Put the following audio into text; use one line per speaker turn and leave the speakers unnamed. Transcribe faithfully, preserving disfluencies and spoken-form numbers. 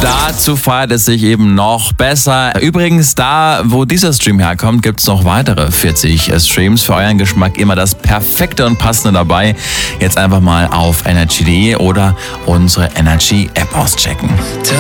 dazu feiert es sich eben noch besser. Übrigens, da, wo dieser Stream herkommt, gibt es noch weitere vierzig Streams. Für euren Geschmack immer das Perfekte und Passende dabei. Jetzt einfach mal auf energy punkt de oder unsere Energy App auschecken.